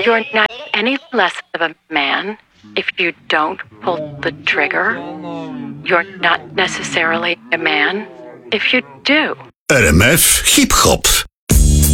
You're not any less of a man if you don't pull the trigger. You're not necessarily a man if you do. RMF Hip Hop.